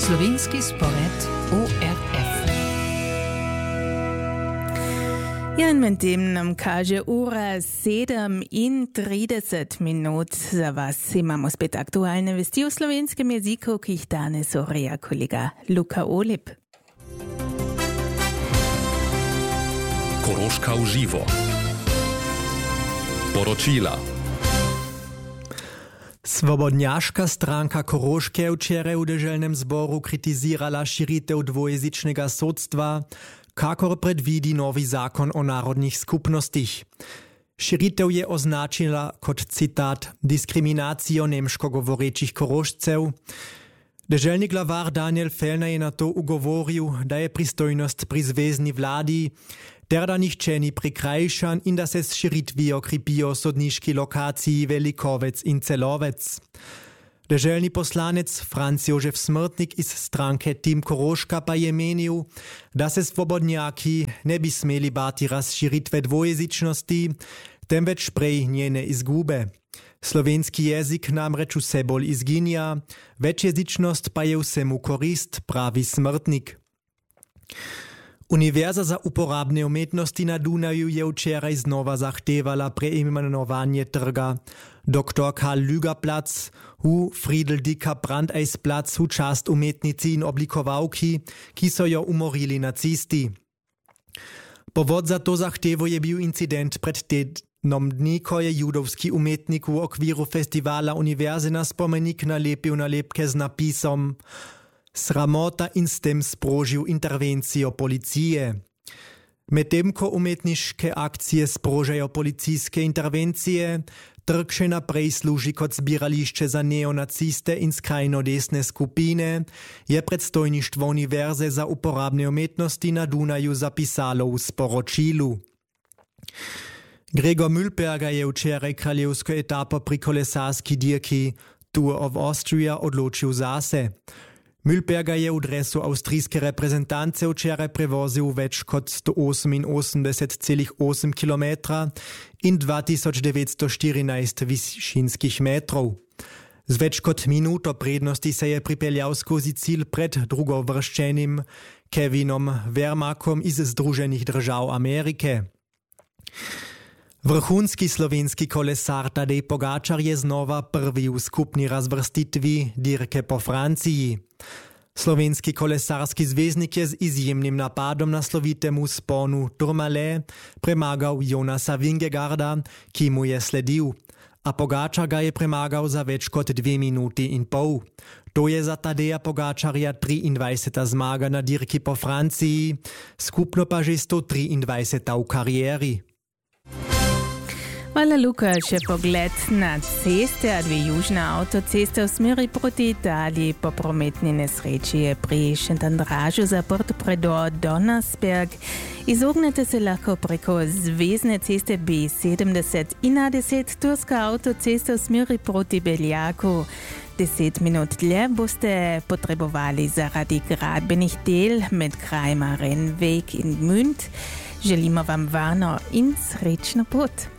Slovenski spored ORF. Ja, in medtem nam kaže ura 7:30 minut. Za vas imamo spet aktualne vesti v slovenskem jeziku, ki jih danes ureja kolega Luka Olip. Koroška v živo. Poročila. Svobodnjaška stranka Koroške je včeraj v deželnem zboru kritizirala širitev dvojezičnega sodstva, kakor predvidi novi zakon o narodnih skupnostih. Širitev je označila kot citat diskriminacijo nemško govorečih Korošcev. Deželni glavar Daniel Fellner je na to ugovoril, da je pristojnost pri zvezni vladi, ter da nihče ni prikrajšan in da se s širitvijo kripijo sodniški lokaciji Velikovec in Celovec. Deželni poslanec Franz Jožef Smrtnik iz stranke Tim Koroška pa je menil, da se svobodnjaki ne bi smeli bati razširitve dvojezičnosti, temveč prej njene izgube. Slovenski jezik namreč vse bolj izginja, večjezičnost pa je vsemu korist, pravi Smrtnik. Univerza za uporabne umetnosti na Dunaju je včeraj znova zahtevala preimenovanje trga Dr. Karl Lüger-Platz v Friedel-Dicker-Brandeis-Platz v čast umetnici in oblikovalki, ki so jo umorili nacisti. Povod za to zahtevo je bil incident pred tednom dni, ko je judovski umetnik v okviru festivala univerze na spomenik nalepil nalepke z napisom Sramota in s tem sprožil intervencijo policije. Medtem ko umetniške akcije sprožajo policijske intervencije, trg še naprej služi kot zbirališče za neonaciste in skrajno desne skupine, je predstojništvo Univerze za uporabne umetnosti na Dunaju zapisalo v sporočilu. Gregor Mühlberger je včeraj kraljevsko etapo pri kolesarski dirki Tour of Austria odločil zase. Mühlberger je v dresu avstrijske reprezentance včeraj prevozil več kot 188,8 km in 2914 višinskih metrov. Z več kot minuto prednosti se je pripeljal skozi cilj pred drugovrščenim Kevinom Vermakom iz Združenih držav Amerike. Vrhunski slovenski kolesar Tadej Pogačar je znova prvi v skupni razvrstitvi dirke po Franciji. Slovenski kolesarski zvezdnik je z izjemnim napadom na slovitemu vzponu Tourmalet premagal Jonasa Vingegaarda, ki mu je sledil, a Pogačar ga je premagal za več kot 2 minuti in pol. To je za Tadeja Pogačarja 23. zmaga na dirki po Franciji, skupno pa že 123. v karieri. Hvala, Luka. Še pogled na ceste, a 2 južne avtoceste v smeri proti Italiji po prometni nesreči je pri Šentandražu zaprto predor Donnersberg. Izognete se lahko preko zvezne ceste B70 in A10 turska avtocesta v smeri proti Beljaku. 10 minut dlje boste potrebovali zaradi gradbenih del med krajema Rennweg in Gmünd. Želimo vam varno in srečno pot.